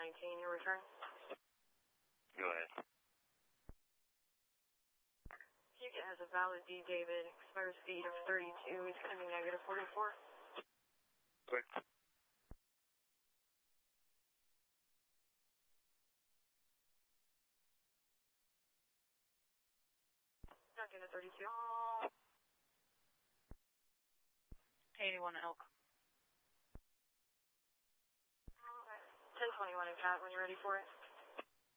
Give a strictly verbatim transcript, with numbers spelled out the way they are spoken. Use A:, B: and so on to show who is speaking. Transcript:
A: nineteen, your return.
B: Go ahead.
A: Puget has a valid D, David. Expired speed of thirty-two. He's going to be negative forty-four.
B: Quick.
A: Duncan at thirty-two.
C: eighty-one Elk.
A: ten twenty-one in Cat when you're ready for it.